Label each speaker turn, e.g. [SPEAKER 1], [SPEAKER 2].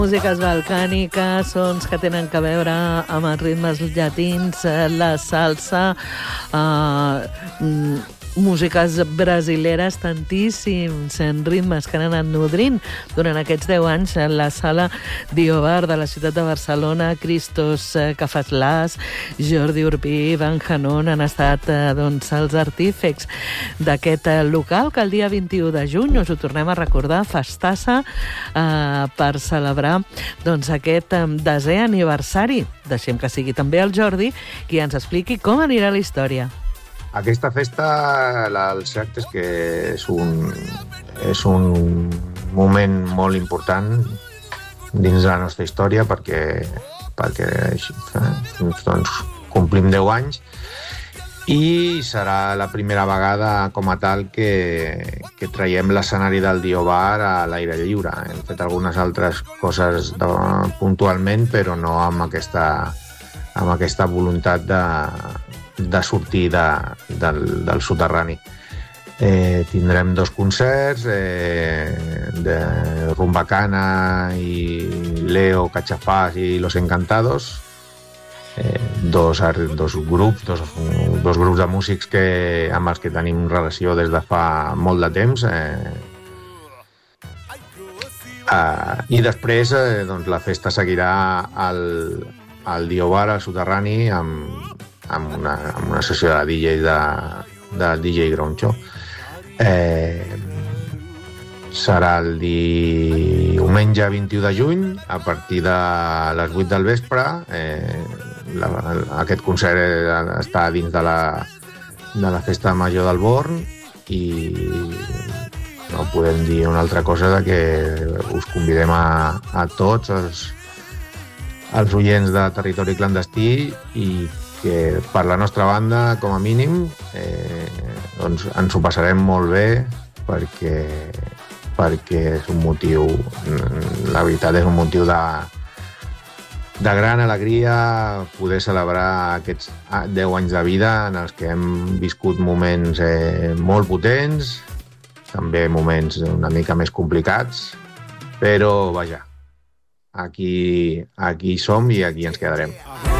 [SPEAKER 1] Músiques balcàniques, sons que tenen a veure amb els ritmes llatins, la salsa, músiques brasileres, tantíssims ritmes que han anat nodrint durant aquests 10 anys en la sala Diobar de la ciutat de Barcelona. Cristos Cafaslàs, Jordi Urbí, Van Hanon han estat els artífecs d'aquest local que el dia 21 de juny, us ho tornem a recordar, festassa per celebrar aquest 10è aniversari. Deixem que sigui també el Jordi qui ens expliqui com anirà la història.
[SPEAKER 2] Aquesta festa, el cert és que és un moment molt important dins de la nostra història perquè doncs, complim 10 anys i serà la primera vegada com a tal que traiem l'escenari del Diobar a l'aire lliure. Hem fet algunes altres coses puntualment, però no amb aquesta voluntat de sortir del soterrani. Tindrem 2 concerts de Rumbacana i Leo Cachafaz i Los Encantados, dos grups de músics amb els que tenim relació des de fa molt de temps, i després doncs, la festa seguirà al Diobar, al soterrani, amb una sessió de DJs de DJ Groncho. Serà el diumenge 21 de juny, a partir de les 8 del vespre. Aquest concert està dins de la festa major del Born i no podem dir una altra cosa que us convidem a tots els oients de Territori Clandestí i que per la nostra banda, com a mínim, doncs ens ho passarem molt bé perquè és un motiu, la veritat és un motiu de gran alegria poder celebrar aquests 10 anys de vida en els que hem viscut moments molt potents, també moments una mica més complicats, però vaja, aquí som i aquí ens quedarem.